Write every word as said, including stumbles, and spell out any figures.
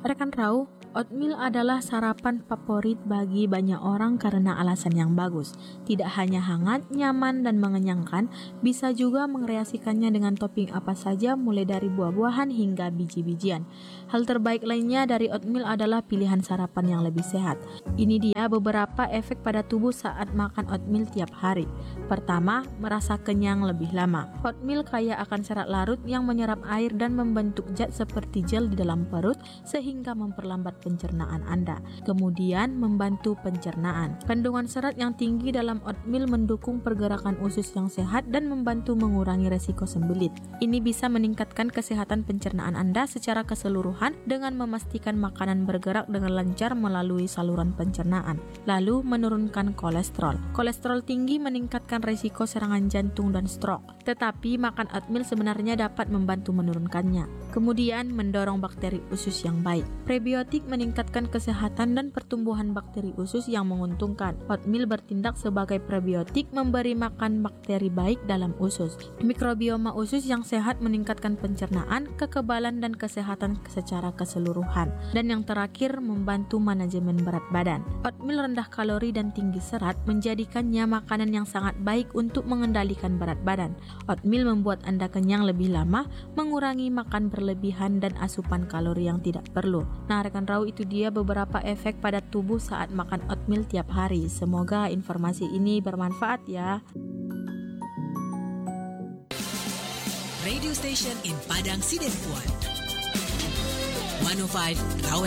Rekan Rau, oatmeal adalah sarapan favorit bagi banyak orang karena alasan yang bagus. Tidak hanya hangat, nyaman, dan mengenyangkan, bisa juga mengkreasikannya dengan topping apa saja mulai dari buah-buahan hingga biji-bijian. Hal terbaik lainnya dari oatmeal adalah pilihan sarapan yang lebih sehat. Ini dia beberapa efek pada tubuh saat makan oatmeal tiap hari. Pertama, merasa kenyang lebih lama. Oatmeal kaya akan serat larut yang menyerap air dan membentuk zat seperti gel di dalam perut sehingga memperlambat pencernaan Anda. Kemudian, membantu pencernaan. Kandungan serat yang tinggi dalam oatmeal mendukung pergerakan usus yang sehat dan membantu mengurangi resiko sembelit. Ini bisa meningkatkan kesehatan pencernaan Anda secara keseluruhan dengan memastikan makanan bergerak dengan lancar melalui saluran pencernaan. Lalu, menurunkan kolesterol. Kolesterol tinggi meningkatkan resiko serangan jantung dan stroke, tetapi makan oatmeal sebenarnya dapat membantu menurunkannya. Kemudian, mendorong bakteri usus yang baik. Prebiotik meningkatkan kesehatan dan pertumbuhan bakteri usus yang menguntungkan. Oatmeal bertindak sebagai prebiotik, memberi makan bakteri baik dalam usus. Mikrobioma usus yang sehat meningkatkan pencernaan, kekebalan, dan kesehatan secara keseluruhan. Dan yang terakhir, membantu manajemen berat badan. Oatmeal rendah kalori dan tinggi serat menjadikannya makanan yang sangat baik untuk mengendalikan berat badan. Oatmeal membuat Anda kenyang lebih lama, mengurangi makan berlebihan dan asupan kalori yang tidak perlu. Nah, rekan Rau, itu dia beberapa efek pada tubuh saat makan oatmeal tiap hari. Semoga informasi ini bermanfaat ya. Radio station in Padang Sidempuan. seratus lima Rau